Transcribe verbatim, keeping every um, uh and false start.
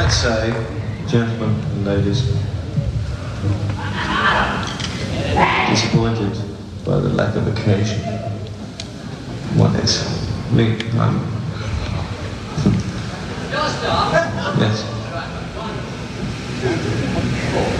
I'd say, gentlemen and ladies, disappointed by the lack of occasion. What is? Me, I'm... Yes.